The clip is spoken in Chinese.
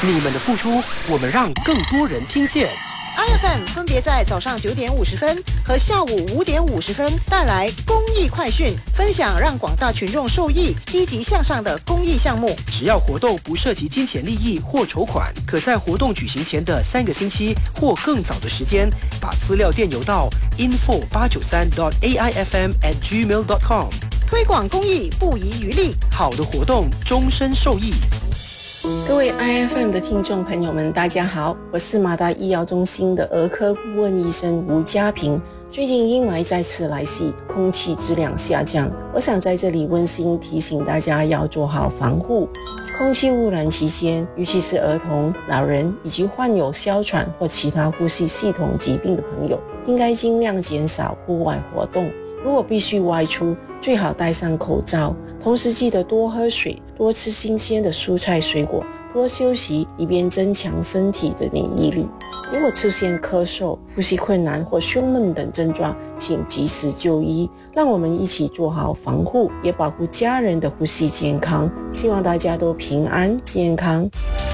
你们的付出，我们让更多人听见。 IFM 分别在早上9点50分和下午5点50分带来公益快讯，分享让广大群众受益、积极向上的公益项目。 只要活动不涉及金钱利益或筹款，可在活动举行前的3个星期或更早的时间，把资料电邮到 info893.aifm@gmail.com。 推广公益不遗余力， 好的活动终身受益。 各位 IFM 的听众朋友们，大家好，我是马大医疗中心的儿科顾问医生吴家平。最近阴霾再次来袭，空气质量下降，我想在这里温馨提醒大家要做好防护。空气污染期间，尤其是儿童、老人以及患有哮喘或其他呼吸系统疾病的朋友，应该尽量减少户外活动。如果必须外出，最好戴上口罩，同时记得多喝水，多吃新鲜的蔬菜水果，多休息，以便增强身体的免疫力。如果出现咳嗽、呼吸困难或胸闷等症状，请及时就医。让我们一起做好防护，也保护家人的呼吸健康。希望大家都平安健康。